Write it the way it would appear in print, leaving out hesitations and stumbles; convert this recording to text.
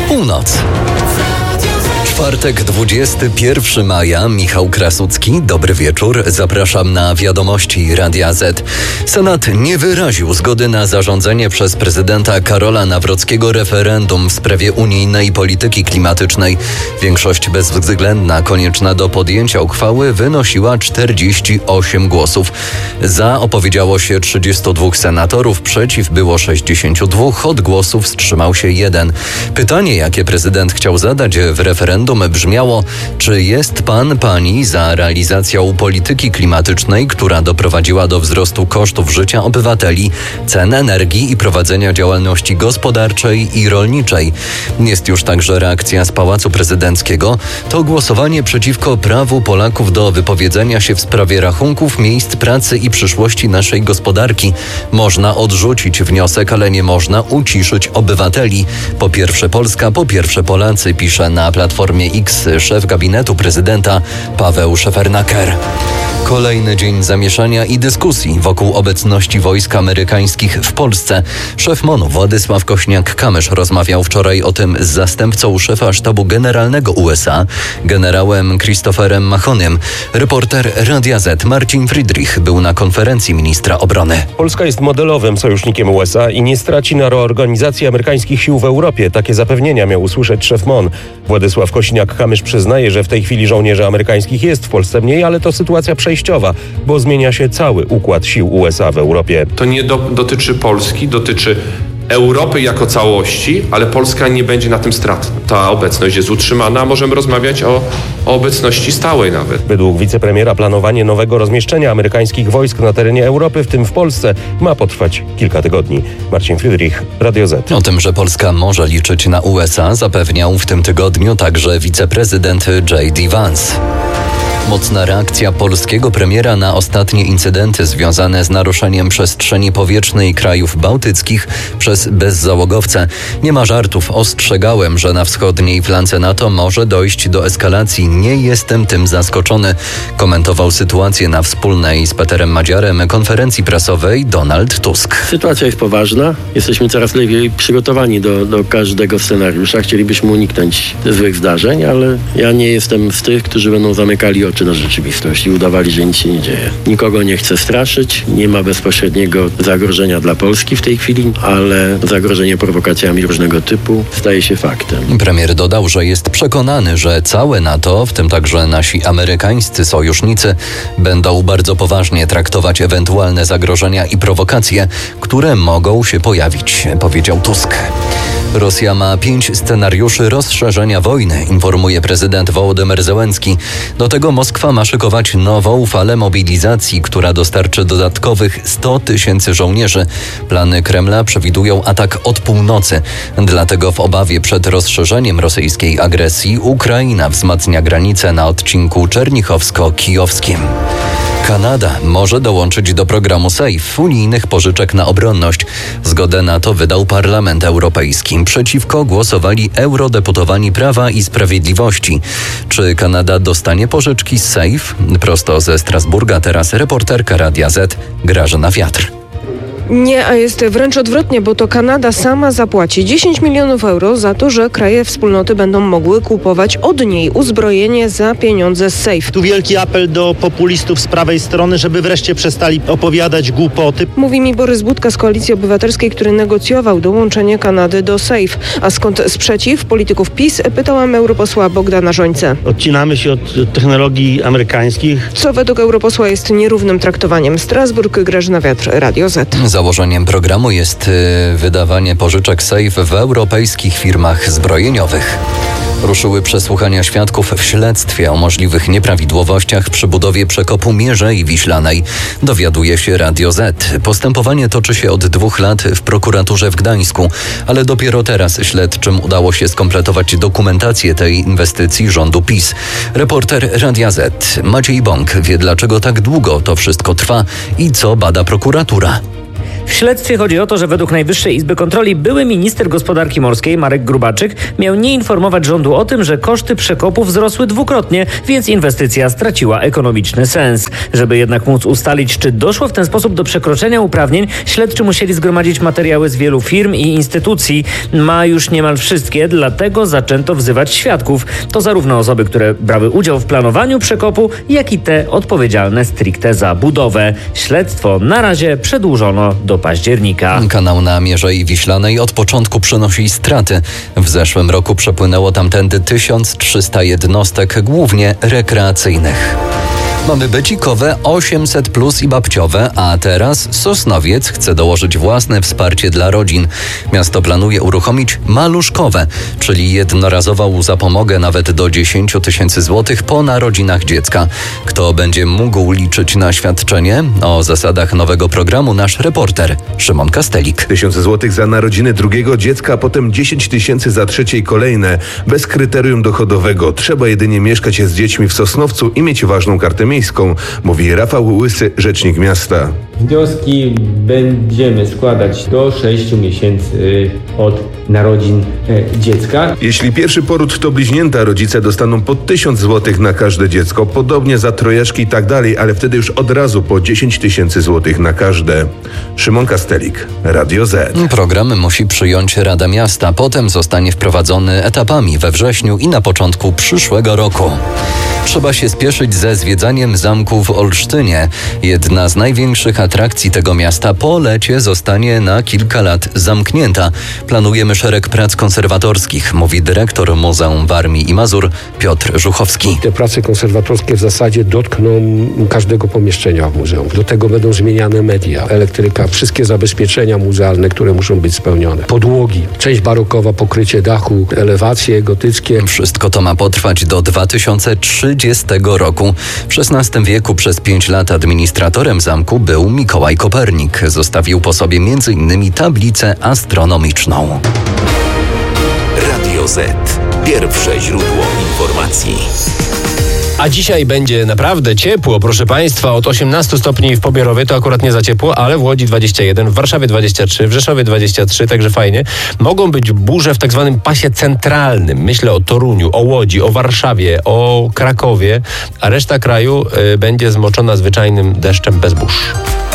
Północ. Czwartek, 21 maja. Michał Krasucki. Dobry wieczór. Zapraszam na wiadomości Radia Z. Senat nie wyraził zgody na zarządzenie przez prezydenta Karola Nawrockiego referendum w sprawie unijnej polityki klimatycznej. Większość bezwzględna konieczna do podjęcia uchwały wynosiła 48 głosów. Za opowiedziało się 32 senatorów, przeciw było 62, od głosów wstrzymał się 1. Pytanie, jakie prezydent chciał zadać w referendum, brzmiało: czy jest pani za realizacją polityki klimatycznej, która doprowadziła do wzrostu kosztów życia obywateli, cen energii i prowadzenia działalności gospodarczej i rolniczej? Jest już także reakcja z Pałacu Prezydenckiego. To głosowanie przeciwko prawu Polaków do wypowiedzenia się w sprawie rachunków, miejsc pracy i przyszłości naszej gospodarki. Można odrzucić wniosek, ale nie można uciszyć obywateli. Po pierwsze Polska, po pierwsze Polacy, pisze na Platformie X szef gabinetu prezydenta Paweł Szefernaker. Kolejny dzień zamieszania i dyskusji wokół obecności wojsk amerykańskich w Polsce. Szef MON-u Władysław Kośniak-Kamysz rozmawiał wczoraj o tym z zastępcą szefa sztabu generalnego USA, generałem Christopherem Machonym. Reporter Radia Z Marcin Friedrich był na konferencji ministra obrony. Polska jest modelowym sojusznikiem USA i nie straci na reorganizacji amerykańskich sił w Europie. Takie zapewnienia miał usłyszeć szef MON. Władysław Kośniak-Kamysz przyznaje, że w tej chwili żołnierzy amerykańskich jest w Polsce mniej, ale to sytuacja przejściowa, bo zmienia się cały układ sił USA w Europie. To nie dotyczy Polski, dotyczy Europy jako całości, ale Polska nie będzie na tym stratna. Ta obecność jest utrzymana, możemy rozmawiać o obecności stałej nawet. Według wicepremiera planowanie nowego rozmieszczenia amerykańskich wojsk na terenie Europy, w tym w Polsce, ma potrwać kilka tygodni. Marcin Friedrich, Radio Z. O tym, że Polska może liczyć na USA, zapewniał w tym tygodniu także wiceprezydent J.D. Vance. Mocna reakcja polskiego premiera na ostatnie incydenty związane z naruszeniem przestrzeni powietrznej krajów bałtyckich przez bezzałogowce. Nie ma żartów. Ostrzegałem, że na wschodniej flance NATO może dojść do eskalacji. Nie jestem tym zaskoczony. Komentował sytuację na wspólnej z Peterem Madziarem konferencji prasowej Donald Tusk. Sytuacja jest poważna. Jesteśmy coraz lepiej przygotowani do każdego scenariusza. Chcielibyśmy uniknąć złych zdarzeń, ale ja nie jestem z tych, którzy będą zamykali oczy na rzeczywistość i udawali, że nic się nie dzieje. Nikogo nie chcę straszyć, nie ma bezpośredniego zagrożenia dla Polski w tej chwili, ale zagrożenie prowokacjami różnego typu staje się faktem. Premier dodał, że jest przekonany, że całe NATO, w tym także nasi amerykańscy sojusznicy, będą bardzo poważnie traktować ewentualne zagrożenia i prowokacje, które mogą się pojawić, powiedział Tusk. Rosja ma 5 scenariuszy rozszerzenia wojny, informuje prezydent Wołodymyr Zełenski. Do tego Moskwa ma szykować nową falę mobilizacji, która dostarczy dodatkowych 100 000 żołnierzy. Plany Kremla przewidują atak od północy. Dlatego w obawie przed rozszerzeniem rosyjskiej agresji Ukraina wzmacnia granice na odcinku czernichowsko-kijowskim. Kanada może dołączyć do programu SAFE, unijnych pożyczek na obronność. Zgodę na to wydał Parlament Europejski. Przeciwko głosowali eurodeputowani Prawa i Sprawiedliwości. Czy Kanada dostanie pożyczki z SAFE? Prosto ze Strasburga teraz reporterka Radia Z Grażyna Wiatr. Nie, a jest wręcz odwrotnie, bo to Kanada sama zapłaci 10 milionów euro za to, że kraje wspólnoty będą mogły kupować od niej uzbrojenie za pieniądze z SAFE. Tu wielki apel do populistów z prawej strony, żeby wreszcie przestali opowiadać głupoty. Mówi mi Borys Budka z Koalicji Obywatelskiej, który negocjował dołączenie Kanady do SAFE. A skąd sprzeciw polityków PiS? Pytałam europosła Bogdana Rzońcę. Odcinamy się od technologii amerykańskich. Co według europosła jest nierównym traktowaniem. Strasburg, Grażyna Wiatr, Radio Z. Założeniem programu jest wydawanie pożyczek SAFE w europejskich firmach zbrojeniowych. Ruszyły przesłuchania świadków w śledztwie o możliwych nieprawidłowościach przy budowie przekopu Mierzei Wiślanej. Dowiaduje się Radio Z. Postępowanie toczy się od 2 lat w prokuraturze w Gdańsku, ale dopiero teraz śledczym udało się skompletować dokumentację tej inwestycji rządu PiS. Reporter Radia Z Maciej Bąk wie, dlaczego tak długo to wszystko trwa i co bada prokuratura. W śledztwie chodzi o to, że według Najwyższej Izby Kontroli były minister gospodarki morskiej Marek Gróbarczyk miał nie informować rządu o tym, że koszty przekopu wzrosły dwukrotnie, więc inwestycja straciła ekonomiczny sens. Żeby jednak móc ustalić, czy doszło w ten sposób do przekroczenia uprawnień, śledczy musieli zgromadzić materiały z wielu firm i instytucji. Ma już niemal wszystkie, dlatego zaczęto wzywać świadków. To zarówno osoby, które brały udział w planowaniu przekopu, jak i te odpowiedzialne stricte za budowę. Śledztwo na razie przedłużono do października. Kanał na Mierzei Wiślanej od początku przynosi straty. W zeszłym roku przepłynęło tamtędy 1300 jednostek, głównie rekreacyjnych. Mamy becikowe, 800+ i babciowe, a teraz Sosnowiec chce dołożyć własne wsparcie dla rodzin. Miasto planuje uruchomić maluszkowe, czyli jednorazową zapomogę nawet do 10 000 złotych po narodzinach dziecka. Kto będzie mógł liczyć na świadczenie? O zasadach nowego programu nasz reporter Szymon Kastelik. 1000 złotych za narodziny drugiego dziecka, a potem 10 000 za trzecie i kolejne. Bez kryterium dochodowego. Trzeba jedynie mieszkać z dziećmi w Sosnowcu i mieć ważną kartę miejską, mówi Rafał Łysy, rzecznik miasta. Wnioski będziemy składać do 6 miesięcy od narodzin dziecka. Jeśli pierwszy poród to bliźnięta, rodzice dostaną po 1000 złotych na każde dziecko, podobnie za trojaszki i tak dalej, ale wtedy już od razu po 10 000 złotych na każde. Szymon Kastelik, Radio Z. Program musi przyjąć Rada Miasta, potem zostanie wprowadzony etapami we wrześniu i na początku przyszłego roku. Trzeba się spieszyć ze zwiedzaniem zamku w Olsztynie. Jedna z największych atrakcji tego miasta po lecie zostanie na kilka lat zamknięta. Planujemy szereg prac konserwatorskich, mówi dyrektor Muzeum Warmii i Mazur Piotr Żuchowski. Te prace konserwatorskie w zasadzie dotkną każdego pomieszczenia w muzeum. Do tego będą zmieniane media, elektryka, wszystkie zabezpieczenia muzealne, które muszą być spełnione. Podłogi, część barokowa, pokrycie dachu, elewacje gotyckie. Wszystko to ma potrwać do 2030 roku. W XVI wieku przez 5 lat administratorem zamku był Mikołaj Kopernik. Zostawił po sobie m.in. tablicę astronomiczną. Radio Z. Pierwsze źródło informacji. A dzisiaj będzie naprawdę ciepło, proszę Państwa, od 18 stopni w Pobierowie, to akurat nie za ciepło, ale w Łodzi 21, w Warszawie 23, w Rzeszowie 23, także fajnie. Mogą być burze w tak zwanym pasie centralnym. Myślę o Toruniu, o Łodzi, o Warszawie, o Krakowie, a reszta kraju będzie zmoczona zwyczajnym deszczem bez burz.